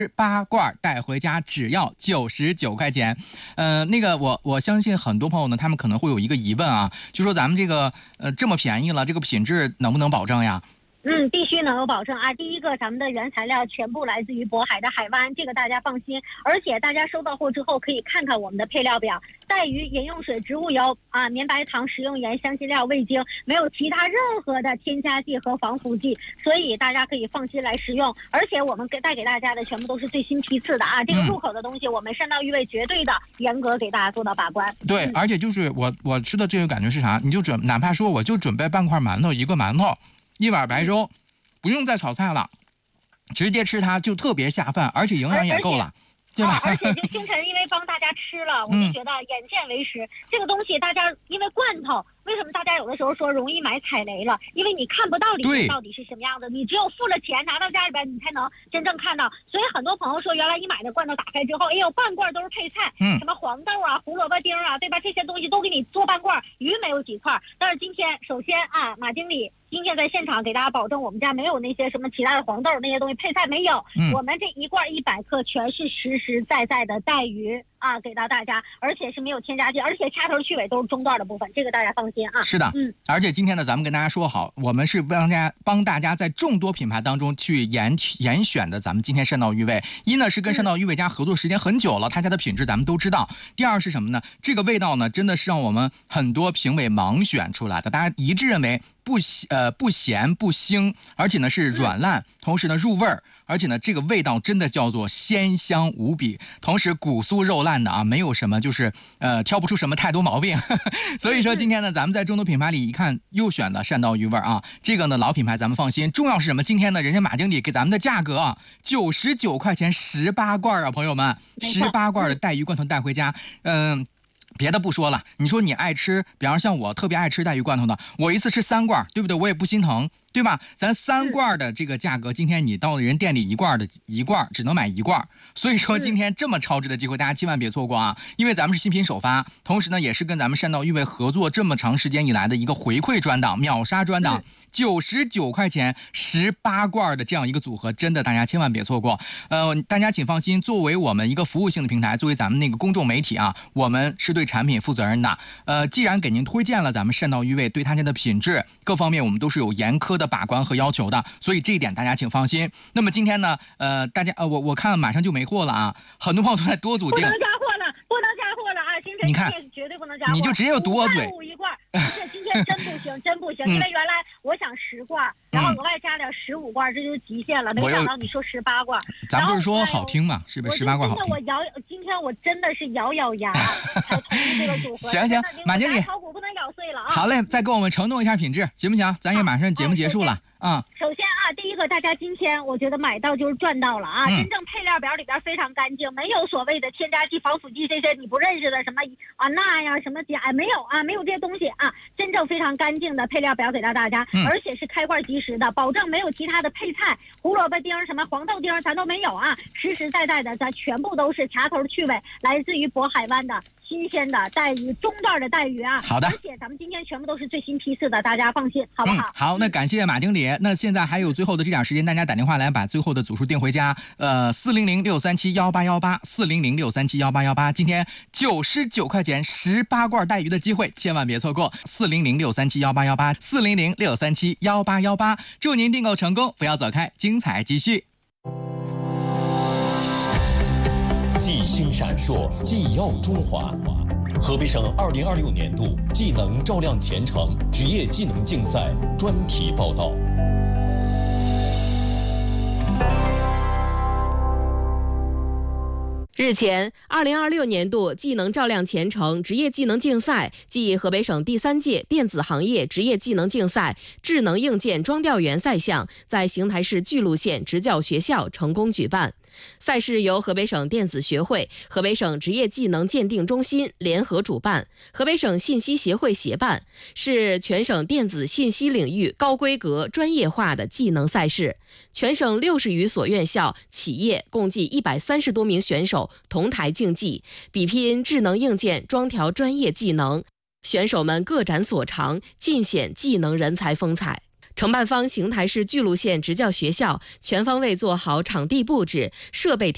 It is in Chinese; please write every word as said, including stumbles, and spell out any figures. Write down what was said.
八罐带回家只要九十九块钱。呃，那个我我相信很多朋友呢，他们可能会有一个疑问啊，就说咱们这个呃这么便宜了，这个品质能不能保证呀？ 嗯，必须能有保证啊！第一个，咱们的原材料全部来自于渤海的海湾，这个大家放心。而且大家收到货之后可以看看我们的配料表，带鱼、饮用水、植物油啊、绵白糖、食用盐、香辛料、味精，没有其他任何的添加剂和防腐剂，所以大家可以放心来食用。而且我们给带给大家的全部都是最新批次的啊，这个入口的东西，我们善道鱼味绝对的严格给大家做到把关。 对， 嗯、 而且就是我我吃的这个感觉是啥？你就准哪怕说我就准备半块馒头，一个馒头，一碗白粥。不用再炒菜了，直接吃它就特别下饭，而且营养也够了，对吧？ 啊、而且就星辰因为帮大家吃了，我就觉得眼见为实。嗯、这个东西大家因为罐头，为什么大家有的时候说容易买踩雷了？因为你看不到里面到底是什么样的，你只有付了钱拿到家里边，你才能真正看到。所以很多朋友说，原来你买的罐头打开之后，哎呦，半罐都是配菜，嗯，什么黄豆啊、胡萝卜丁啊，对吧？这些东西都给你做半罐，鱼没有几块。但是今天，首先啊，马经理。今天在现场给大家保证，我们家没有那些什么其他的黄豆那些东西配菜没有，嗯、我们这一罐一百克全是实实在在的带鱼啊，给到大家，而且是没有添加剂，而且掐头去尾都是中段的部分，这个大家放心啊。 是的，嗯，而且今天呢，咱们跟大家说好，我们是帮大家帮大家在众多品牌当中去严严选的，咱们今天善道鱼味。一呢是跟善道鱼味家合作时间很久了，他家的品质咱们都知道。第二是什么呢？这个味道呢，真的是让我们很多评委盲选出来的，大家一致认为。不呃不咸不腥，而且呢是软烂，同时呢入味儿，而且呢这个味道真的叫做鲜香无比，同时骨酥肉烂的啊，没有什么就是呃挑不出什么太多毛病。所以说今天呢，咱们在众多品牌里一看又选了善道鱼味啊，这个呢老品牌咱们放心。重要是什么？今天呢人家马经理给咱们的价格啊，九十九块钱十八罐啊，朋友们，十八罐的带鱼罐头带回家，嗯、呃。别的不说了，你说你爱吃，比方像我特别爱吃带鱼罐头的，我一次吃三罐，对不对？我也不心疼，对吧？咱三罐的这个价格，今天你到人店里一罐的一罐只能买一罐，所以说今天这么超值的机会，大家千万别错过啊！因为咱们是新品首发，同时呢也是跟咱们善道鱼味合作这么长时间以来的一个回馈专档、秒杀专档，九十九块钱十八罐的这样一个组合，真的大家千万别错过。呃，大家请放心，作为我们一个服务性的平台，作为咱们那个公众媒体啊，我们是对产品负责任的。呃，既然给您推荐了咱们善道鱼味，对它家的品质各方面我们都是有严苛的把关和要求的，所以这一点大家请放心。那么今天呢，呃，大家呃，我我看马上就没货了啊，很多朋友都在多组订， 不能加货了，不能加货了啊！星辰， 你看绝对不能加货， 你就直接有堵我嘴。 五一罐，而且今天真不行，真不行，因为原来我想十罐，然后额外加点十五罐，这就是极限了。没想到你说十八罐， 咱不是说好听嘛，是不是十八罐好听？ 我咬，今天我真的是咬咬牙才同意这个组合。 行行，马经理， 炒股不能咬碎了啊！ 好嘞，再跟我们承诺一下品质，行不行？咱也马上节目结束了。啊、 嗯，首先啊，第一个，大家今天我觉得买到就是赚到了啊！嗯、真正配料表里边非常干净，没有所谓的添加剂、防腐剂这些你不认识的什么啊钠呀、什么钾，没有啊，没有这些东西啊，真正非常干净的配料表给到大家，嗯、而且是开罐即食的，保证没有其他的配菜、胡萝卜丁、什么黄豆丁咱都没有啊，实实在在的，咱全部都是掐头去尾，来自于渤海湾的。新鲜的带鱼，中段的带鱼啊， 好的， 而且咱们今天全部都是最新批次的，大家放心，好不好？ 嗯、好，那感谢马经理。那现在还有最后的这点时间，大家打电话来把最后的组数订回家。呃，四零零六三七幺八幺八，四零零六三七幺八幺八。今天九十九块钱十八罐带鱼的机会，千万别错过。四零零六三七幺八幺八，四零零六三七幺八幺八。祝您订购成功，不要走开，精彩继续。 技星闪烁，技耀中华。河北省二零二六年度技能照亮前程职业技能竞赛专题报道。 日前，二零二六年度技能照亮前程职业技能竞赛暨河北省第三届电子行业职业技能竞赛智能硬件装调员赛项在邢台市巨鹿县职教学校成功举办。赛事由河北省电子学会、河北省职业技能鉴定中心联合主办，河北省信息协会协办，是全省电子信息领域高规格专业化的技能赛事。全省六十余所院校、企业共计一百三十多名选手同台竞技，比拼智能硬件装调专业技能。选手们各展所长，尽显技能人才风采。承办方邢台市巨鹿县职教学校全方位做好场地布置、设备